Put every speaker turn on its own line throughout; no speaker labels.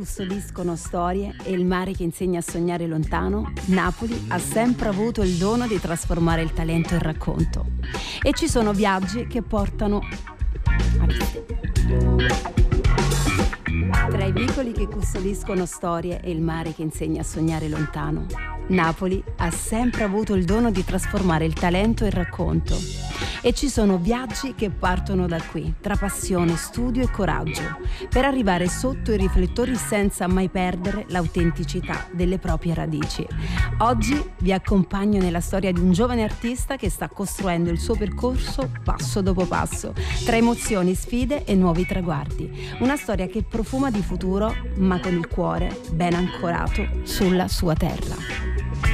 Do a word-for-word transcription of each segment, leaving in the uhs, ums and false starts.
Custodiscono storie e il mare che insegna a sognare lontano, Napoli ha sempre avuto il dono di trasformare il talento in racconto. E ci sono viaggi che portano a vite. Tra i vicoli che custodiscono storie e il mare che insegna a sognare lontano, Napoli ha sempre avuto il dono di trasformare il talento in racconto. E ci sono viaggi che partono da qui, tra passione, studio e coraggio, per arrivare sotto i riflettori senza mai perdere l'autenticità delle proprie radici. Oggi vi accompagno nella storia di un giovane artista che sta costruendo il suo percorso passo dopo passo, tra emozioni, sfide e nuovi traguardi. Una storia che profuma di futuro, ma con il cuore ben ancorato sulla sua terra.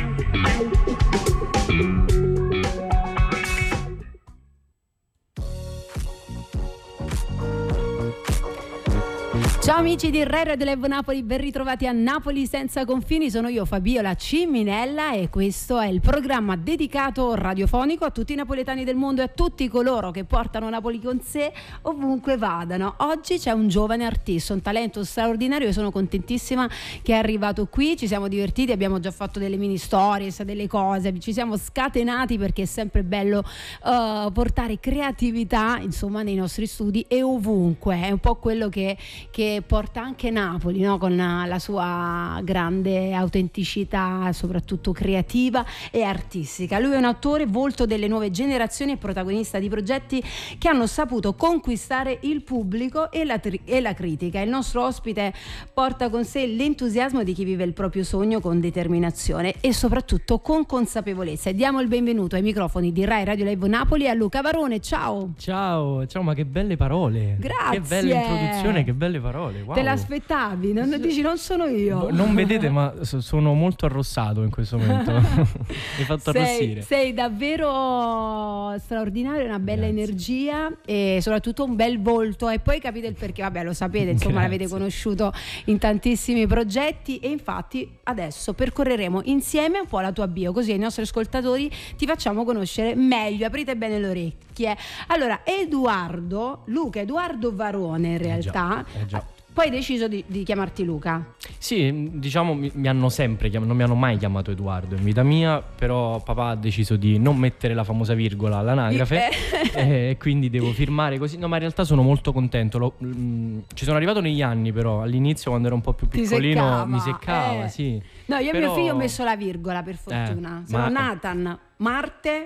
Ciao amici di Rai Radio Live Napoli, ben ritrovati a Napoli senza confini. Sono io Fabiola Ciminella e questo è il programma dedicato radiofonico a tutti i napoletani del mondo e a tutti coloro che portano Napoli con sé ovunque vadano. Oggi c'è un giovane artista, un talento straordinario. Io sono contentissima che è arrivato qui, ci siamo divertiti, abbiamo già fatto delle mini stories, delle cose, ci siamo scatenati perché è sempre bello uh, portare creatività insomma nei nostri studi e ovunque. È un po' quello che, che porta anche Napoli, no? Con la sua grande autenticità, soprattutto creativa e artistica. Lui è un attore volto delle nuove generazioni e protagonista di progetti che hanno saputo conquistare il pubblico e la, tri- e la critica. Il nostro ospite porta con sé l'entusiasmo di chi vive il proprio sogno con determinazione e soprattutto con consapevolezza. E diamo il benvenuto ai microfoni di Rai Radio Live Napoli a Luca Varone. Ciao!
Ciao, ciao, ma che belle parole!
Grazie!
Che bella introduzione, che belle parole! Wow.
Te l'aspettavi? Non dici non sono io.
Non vedete, ma sono molto arrossato in questo momento. Mi hai fatto
sei,
arrossire.
Sei davvero straordinario, una bella Grazie. energia e soprattutto un bel volto. E poi capite il perché, vabbè, lo sapete, insomma. Grazie. L'avete conosciuto in tantissimi progetti e infatti adesso percorreremo insieme un po' la tua bio, così ai nostri ascoltatori ti facciamo conoscere meglio. Aprite bene le orecchie. Allora, Edoardo, Luca Edoardo Varone in realtà.
Eh già, eh già.
Poi hai deciso di, di chiamarti Luca.
Sì, diciamo mi, mi hanno sempre chiamato, non mi hanno mai chiamato Edoardo in vita mia, però papà ha deciso di non mettere la famosa virgola all'anagrafe e quindi devo firmare così. No, ma in realtà sono molto contento. Lo, mh, ci sono arrivato negli anni, però all'inizio quando ero un po' più piccolino seccava, mi seccava,
eh.
sì.
No, io
però...
e mio figlio ho messo la virgola per fortuna.
Eh,
sono
ma...
Nathan Marte.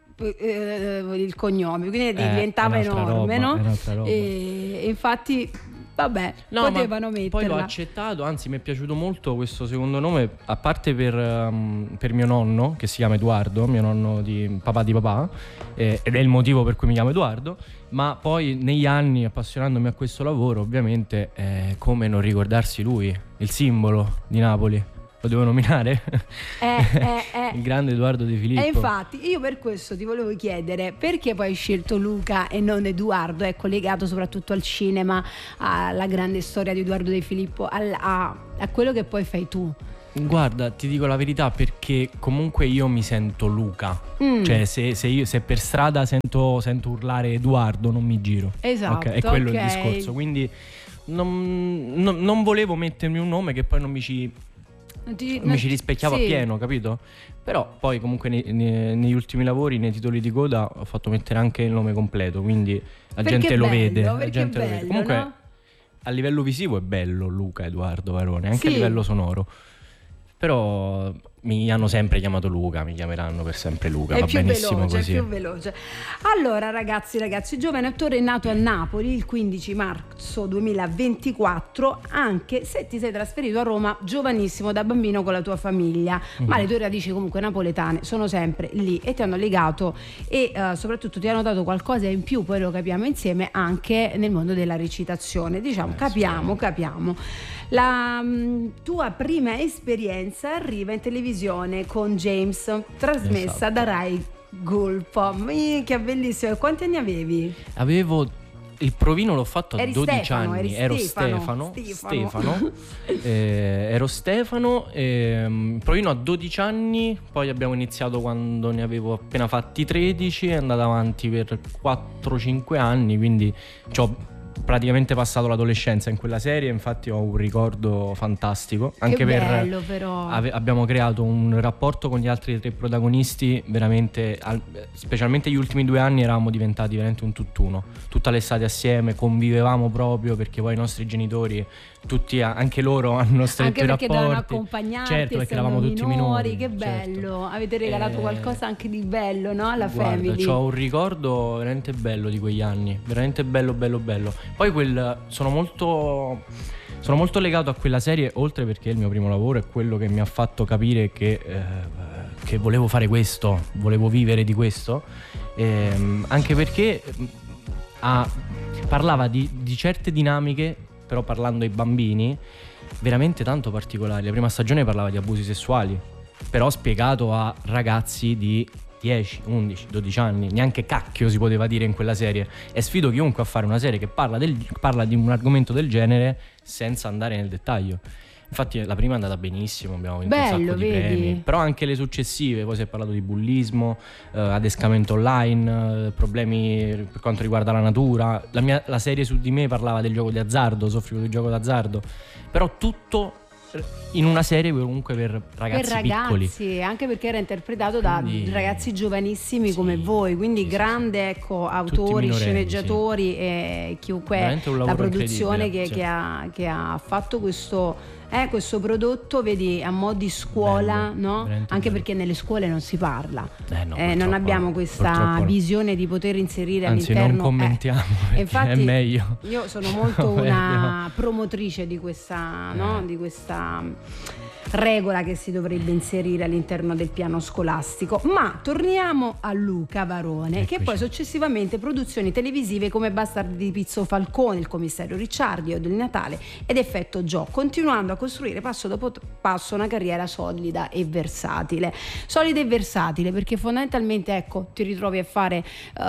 Eh, il cognome, quindi
eh,
diventava enorme,
roba,
no?
Roba.
E, e infatti vabbè,
no,
potevano metterla.
Poi l'ho accettato, anzi mi è piaciuto molto questo secondo nome, a parte per, um, per mio nonno, che si chiama Edoardo, mio nonno di papà di papà, eh, ed è il motivo per cui mi chiamo Edoardo, ma poi negli anni, appassionandomi a questo lavoro, ovviamente, eh, come non ricordarsi lui, il simbolo di Napoli. Lo devo nominare?
Eh, eh, eh.
Il grande Edoardo De Filippo.
E infatti io per questo ti volevo chiedere perché poi hai scelto Luca e non Edoardo, ecco, legato soprattutto al cinema, alla grande storia di Edoardo De Filippo, al, a, a quello che poi fai tu.
Guarda, ti dico la verità, perché comunque io mi sento Luca. Mm. Cioè se, se, io, se per strada sento, sento urlare Edoardo non mi giro.
Esatto,
okay? È quello
okay.
il discorso. Quindi non, non, non volevo mettermi un nome che poi non mi ci... Ti, mi ci rispecchiava sì. pieno, capito? Però poi comunque nei, nei, negli ultimi lavori, nei titoli di coda, ho fatto mettere anche il nome completo, quindi la
perché
gente lo
bello,
vede, la gente
bello,
lo vede. Comunque
no?
A livello visivo è bello Luca Edoardo Varone, anche sì. a livello sonoro. Però mi hanno sempre chiamato Luca, mi chiameranno per sempre Luca,
è
va
più
benissimo
veloce,
così.
È più veloce. Allora ragazzi, ragazzi, giovane attore nato a Napoli il quindici marzo duemilaventiquattro, anche se ti sei trasferito a Roma giovanissimo da bambino con la tua famiglia, mm. ma le tue radici comunque napoletane sono sempre lì e ti hanno legato e uh, soprattutto ti hanno dato qualcosa in più, poi lo capiamo insieme, anche nel mondo della recitazione, diciamo, eh, capiamo, sì. capiamo. La mh, tua prima esperienza arriva in televisione con James, trasmessa esatto. da Rai Gulpo. Che bellissimo. Quanti anni avevi?
Avevo il provino, l'ho fatto a
eri
dodici
Stefano,
anni.
Ero
Stefano.
Stefano.
Stefano. eh, ero Stefano. Eh, il provino a dodici anni. Poi abbiamo iniziato quando ne avevo appena fatti tredici. È andato avanti per quattro cinque anni. Quindi c'ho praticamente passato l'adolescenza in quella serie, infatti ho un ricordo fantastico. Anche
che
per
bello, però.
ave- abbiamo creato un rapporto con gli altri tre protagonisti veramente, al- specialmente gli ultimi due anni eravamo diventati veramente un tutt'uno. Tutta l'estate assieme, convivevamo proprio perché poi i nostri genitori, tutti, anche loro hanno stretto
Anche
i
perché
rapporti.
dovevano accompagnarti,
certo, perché
essendo
eravamo tutti minori.
che bello,
certo.
avete regalato
Eh,
qualcosa anche di bello, no? Alla
Guarda,
family.
ho un ricordo veramente bello di quegli anni, veramente bello, bello, bello. Poi quel, sono molto, sono molto legato a quella serie, oltre perché il mio primo lavoro è quello che mi ha fatto capire che, eh, che volevo fare questo, volevo vivere di questo, ehm, anche perché ah, parlava di, di certe dinamiche, però parlando ai bambini, veramente tanto particolari. La prima stagione parlava di abusi sessuali, però spiegato a ragazzi di dieci, undici, dodici anni, neanche cacchio si poteva dire in quella serie. E sfido chiunque a fare una serie che parla, del, parla di un argomento del genere senza andare nel dettaglio. Infatti la prima è andata benissimo, abbiamo vinto
Bello,
un sacco di
vedi?
premi, però anche le successive, poi si è parlato di bullismo, eh, adescamento online, eh, problemi per quanto riguarda la natura. La, mia, la serie su di me parlava del gioco di azzardo, soffrivo di gioco d'azzardo, però tutto in una serie comunque per ragazzi,
per ragazzi
piccoli,
anche perché era interpretato da
quindi,
ragazzi giovanissimi
sì,
come voi, quindi
sì,
grande, ecco, autori,
minorenni,
sceneggiatori, sì. E chiunque la produzione che,
sì.
che, ha, che ha fatto questo eh, questo prodotto, vedi, a mo' di scuola,
bello,
no? Anche
bello.
perché nelle scuole non si parla,
eh, no,
eh, non abbiamo questa visione di poter inserire
anzi
all'interno.
non commentiamo,
eh, infatti
è meglio.
io sono molto una promotrice di questa, no?
eh.
di questa regola che si dovrebbe inserire all'interno del piano scolastico. Ma torniamo a Luca Varone,
Eccoci.
che poi successivamente produzioni televisive come Bastardi di Pizzo Falcone, Il commissario Ricciardi, Odio di Natale ed Effetto Joe, continuando a costruire passo dopo passo una carriera solida e versatile. Solida e versatile perché fondamentalmente, ecco, ti ritrovi a fare uh,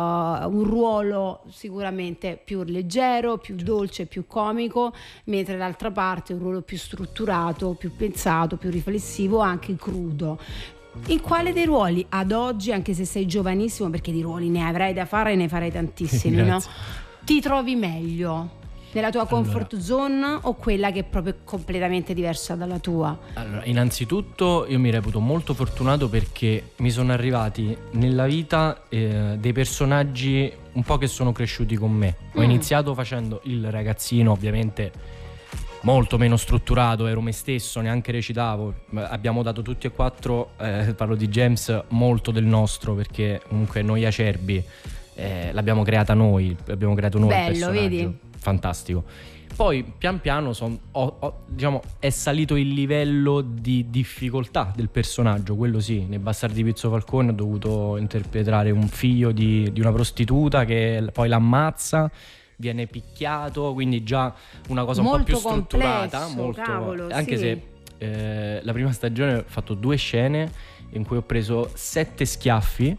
un ruolo sicuramente più leggero, più
certo.
dolce, più comico, mentre d'altra parte un ruolo più strutturato, più pensato, più riflessivo, anche crudo. In quale dei ruoli ad oggi, anche se sei giovanissimo, perché di ruoli ne avrai da fare e ne farai tantissimi, no? Ti trovi meglio? Nella tua comfort allora, zone o quella che è proprio completamente diversa dalla tua?
Allora, innanzitutto io mi reputo molto fortunato perché mi sono arrivati nella vita eh, dei personaggi un po' che sono cresciuti con me. Ho mm. iniziato facendo il ragazzino, ovviamente molto meno strutturato, ero me stesso, neanche recitavo. Abbiamo dato tutti e quattro, eh, parlo di James, molto del nostro, perché comunque noi acerbi eh, l'abbiamo creata noi, abbiamo creato noi.
Bello,
il personaggio.
Vedi?
Fantastico. Poi pian piano son, ho, ho, diciamo, è salito il livello di difficoltà del personaggio, quello sì. Nei Bastardi di Pizzo Falcone ho dovuto interpretare un figlio di, di una prostituta che poi l'ammazza, viene picchiato, quindi già una cosa
molto
un po' più strutturata,
complesso,
molto,
cavolo,
anche
sì.
se eh, la prima stagione ho fatto due scene in cui ho preso sette schiaffi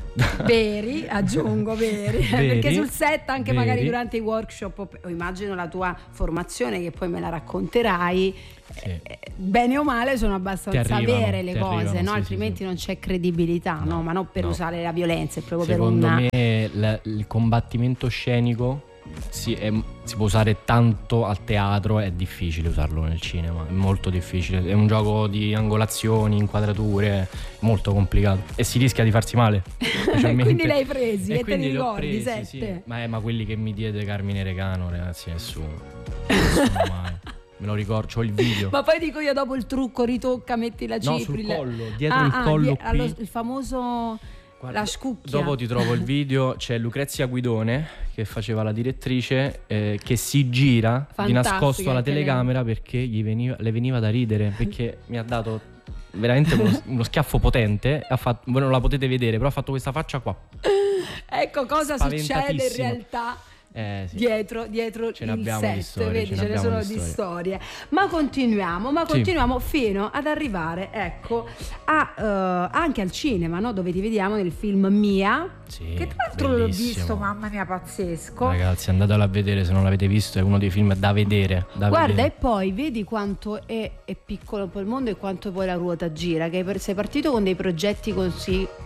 veri, aggiungo veri,
veri
perché sul set anche
veri.
magari durante i workshop, o immagino la tua formazione che poi me la racconterai, sì. eh, bene o male sono abbastanza arrivano, vere le cose, arrivano, no? Sì, altrimenti sì, non c'è credibilità, no, no? Ma non per no. usare la violenza, è proprio
secondo
per una...
me la, il combattimento scenico si, è, si può usare tanto al teatro, è difficile usarlo nel cinema, è molto difficile, è un gioco di angolazioni, inquadrature, molto complicato e si rischia di farsi male.
Quindi l'hai presi e,
e
te li ricordi,
presi,
sette?
Sì. Ma, è, ma quelli che mi diede Carmine Recano, ragazzi, nessuno, nessuno mai. Me lo ricordo, c'ho il video.
Ma poi dico io dopo il trucco, ritocca, metti la cipria.
No, sul collo, dietro
ah,
il collo
ah,
qui.
Allo, il famoso... Guarda, la scucchia.
Dopo ti trovo il video, c'è Lucrezia Guidone che faceva la direttrice, eh, che si gira Fantastica, di nascosto alla telecamera lei. Perché gli veniva, le veniva da ridere, perché mi ha dato veramente uno, uno schiaffo potente, ha fatto, voi non la potete vedere, però ha fatto questa faccia qua.
Ecco cosa succede in realtà.
Eh, sì.
dietro, dietro
ce
il set,
storie,
vedi, ce,
ce
ne sono
di
storie.
storie.
storie. Ma continuiamo, ma continuiamo
sì.
fino ad arrivare, ecco, a, uh, anche al cinema, no? Dove ti vediamo nel film Mia,
sì,
che tra l'altro
bellissimo.
l'ho visto, mamma mia, pazzesco.
Ragazzi, andatelo a vedere se non l'avete visto, è uno dei film da vedere. Da
Guarda,
vedere.
e poi vedi quanto è, è piccolo un po' il mondo e quanto poi la ruota gira, che sei partito con dei progetti così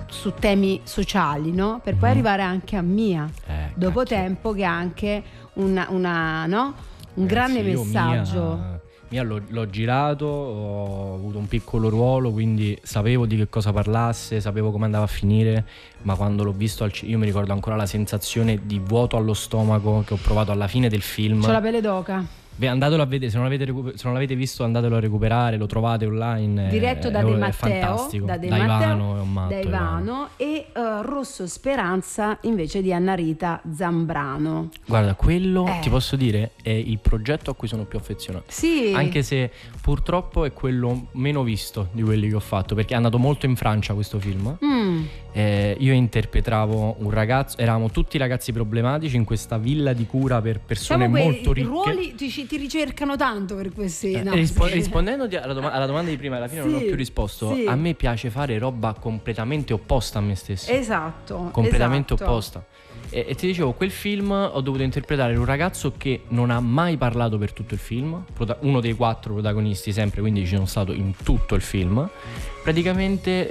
su temi sociali, no? Per poi
Mm.
arrivare anche a Mia,
Eh,
dopo
cacchio.
tempo, che ha anche una, una no? un
Ragazzi,
grande
io
messaggio.
Mia, Mia l'ho, l'ho girato, ho avuto un piccolo ruolo, quindi sapevo di che cosa parlasse, sapevo come andava a finire, ma quando l'ho visto al ci- io mi ricordo ancora la sensazione di vuoto allo stomaco che ho provato alla fine del film.
C'ho la pelle d'oca.
Beh, andatelo a vedere, se non l'avete, recu- se non l'avete visto andatelo a recuperare, lo trovate online.
Diretto
è,
da De
è
Matteo,
fantastico.
da De
da
Matteo,
Ivano, è un matto,
da Ivano, e uh, Rosso Speranza invece di Anna Rita Zambrano.
Guarda, quello
Eh.
ti posso dire è il progetto a cui sono più affezionato.
Sì.
Anche se purtroppo è quello meno visto di quelli che ho fatto, perché è andato molto in Francia questo film.
Mm.
Eh, io interpretavo un ragazzo, eravamo tutti ragazzi problematici in questa villa di cura per persone
Diciamo,
molto
quei
ricche.
ruoli ti, ci- ti ricercano tanto per questi.
Eh,
no,
rispo-
sì.
rispondendo alla, doma- alla domanda di prima, alla fine non ho
Sì,
più risposto.
sì.
A me piace fare roba completamente opposta a me stesso.
Esatto.
completamente
esatto.
opposta. E, e ti dicevo, quel film ho dovuto interpretare un ragazzo che non ha mai parlato per tutto il film, prota- uno dei quattro protagonisti sempre, quindi ci sono stato in tutto il film. Praticamente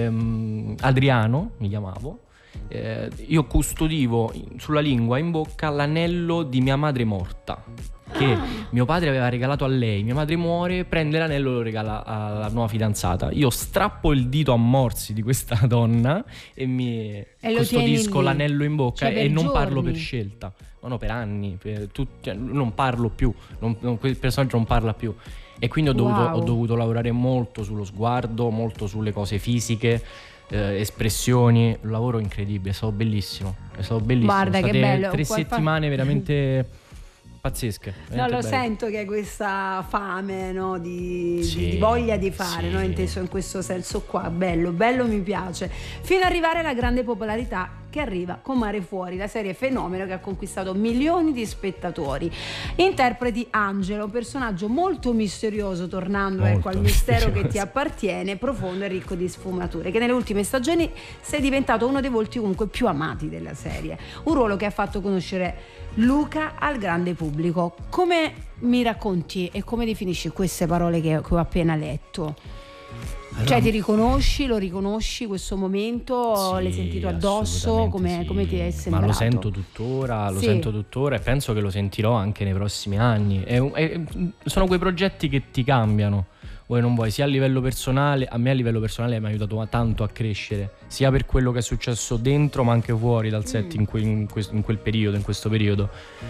ehm, Adriano mi chiamavo. Eh, io custodivo in- sulla lingua, in bocca, l'anello di mia madre morta, che
Ah.
mio padre aveva regalato a lei. Mia madre muore, prende l'anello e lo regala alla nuova fidanzata. Io strappo il dito a morsi di questa donna e mi
E lo
custodisco
tieni lì.
l'anello in bocca,
Cioè, per
e non parlo
giorni.
per scelta, ma no, per anni, per tut- cioè, non parlo più, non, non- quel personaggio non parla più. E quindi ho dovuto,
Wow.
ho dovuto lavorare molto sullo sguardo, molto sulle cose fisiche, eh, espressioni. Un lavoro incredibile, è stato bellissimo. È stato bellissimo.
Guarda,
Sono
che
state
bello.
tre
Qua- fa-
settimane veramente pazzesche.
No,
veramente
lo
belle.
sento che hai questa fame, no, di,
Sì,
di- di voglia di fare,
sì.
no, inteso in questo senso qua. Bello, bello, mi piace. Fino ad arrivare alla grande popolarità che arriva con Mare Fuori, la serie fenomeno che ha conquistato milioni di spettatori. Interpreti Angelo, un personaggio molto misterioso, tornando
Molto
ecco, al mistero che ti
misterioso.
appartiene, profondo e ricco di sfumature, che nelle ultime stagioni sei diventato uno dei volti comunque più amati della serie. Un ruolo che ha fatto conoscere Luca al grande pubblico. Come mi racconti e come definisci queste parole che, che ho appena letto?
Allora,
Cioè ti riconosci, lo riconosci questo momento,
sì,
l'hai sentito addosso,
assolutamente
come,
sì.
come ti è sembrato?
Ma lo sento tuttora, lo
Sì.
sento tuttora e penso che lo sentirò anche nei prossimi anni. È un- è- sono quei progetti che ti cambiano, vuoi non vuoi, sia a livello personale. A me a livello personale mi ha aiutato tanto a crescere, sia per quello che è successo dentro ma anche fuori dal set
Mm.
in, que- in que- in quel periodo, in questo periodo.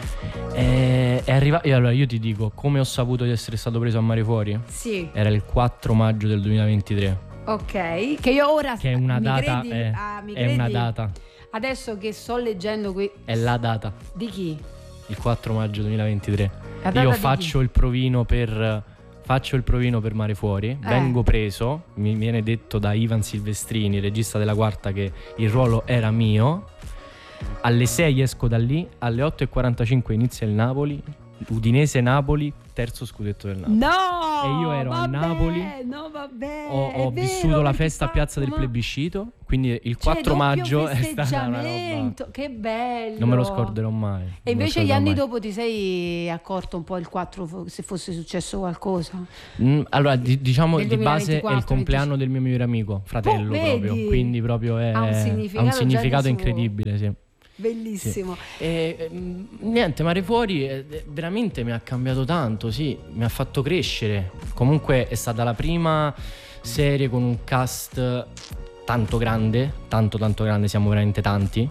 È, è arrivato, allora io ti dico, come ho saputo di essere stato preso a Mare Fuori?
Sì,
Era il quattro maggio del duemilaventitré,
ok. Che io ora
che è una
mi
data,
credi?
è,
Ah, mi
è una
credi?
data,
Adesso che sto leggendo qui
è la data.
di chi?
Il quattro maggio duemilaventitré.
La data
Io
di
faccio
chi?
il provino per faccio il provino per Mare Fuori, vengo preso, mi viene detto da Ivan Silvestrini, regista della Quarta, che il ruolo era mio. Alle sei esco da lì, alle otto e quarantacinque inizia il Napoli, Udinese-Napoli, terzo scudetto del Napoli.
No!
E io ero a
vabbè,
Napoli.
No, vabbè.
Ho, ho
è vero,
vissuto la
perché
festa a
fa-
Piazza del
ma-
Plebiscito, quindi il
Cioè,
quattro
doppio
maggio è stata una roba.
festeggiamento, che bello.
Non me lo scorderò mai. non me
E
lo
invece gli
scorderò
anni
mai.
dopo ti sei accorto un po' il quattro fo- se fosse successo qualcosa?
Mm, allora, di- diciamo
Del
di base è il
duemilaventiquattro,
compleanno del mio migliore amico, fratello
Oh,
proprio,
vedi?
quindi proprio è,
Ha un
ha
significato
un
già
significato
di suo.
incredibile, sì.
Bellissimo.
E, mm, niente, Mare Fuori eh, veramente mi ha cambiato tanto, sì, mi ha fatto crescere. Comunque è stata la prima serie con un cast tanto grande, tanto tanto grande, siamo veramente tanti.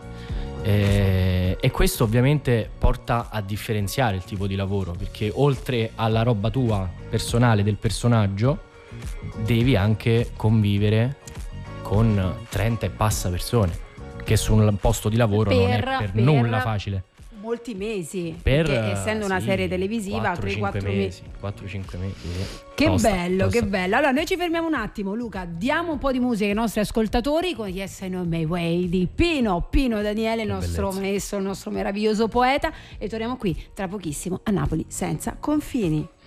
Eh, e questo ovviamente porta a differenziare il tipo di lavoro, perché oltre alla roba tua personale del personaggio devi anche convivere con trenta e passa persone, che su un posto di lavoro non è
Per-
per,
per-
nulla facile.
Molti mesi,
Per,
perché essendo una
sì,
serie televisiva,
quattro cinque
tre quattro mesi.
mesi, quattro cinque mesi. sì.
Che
Tosta,
bello,
tosta.
che bello. Allora noi ci fermiamo un attimo, Luca, diamo un po' di musica ai nostri ascoltatori con Yes I Know My Way di Pino, Pino Daniele, il
Che
nostro
bellezza.
maestro, il nostro meraviglioso poeta, e torniamo qui tra pochissimo a Napoli senza confini.